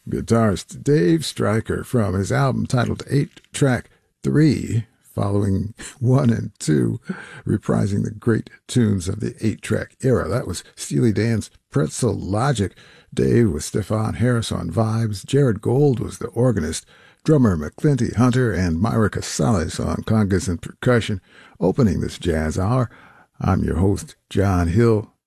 Guitarist Dave Stryker from his album titled 8-Track 3, following 1 and 2, reprising the great tunes of the 8-track era. That was Steely Dan's Pretzel Logic. Dave with Stefan Harris on vibes. Jared Gold was the organist. Drummer McClinty Hunter and Myra Casales on congas and percussion, opening this jazz hour. I'm your host, John Hill.